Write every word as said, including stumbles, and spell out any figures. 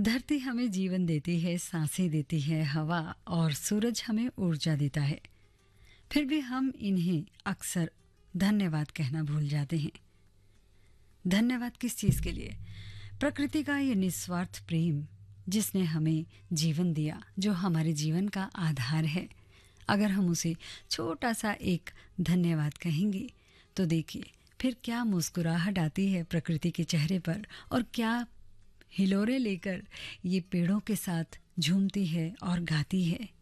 धरती हमें जीवन देती है, सांसें देती है हवा, और सूरज हमें ऊर्जा देता है। फिर भी हम इन्हें अक्सर धन्यवाद कहना भूल जाते हैं। धन्यवाद किस चीज़ के लिए? प्रकृति का ये निस्वार्थ प्रेम जिसने हमें जीवन दिया, जो हमारे जीवन का आधार है। अगर हम उसे छोटा सा एक धन्यवाद कहेंगे तो देखिए फिर क्या मुस्कुराहट आती है प्रकृति के चेहरे पर, और क्या हिलोरे लेकर ये पेड़ों के साथ झूमती है और गाती है।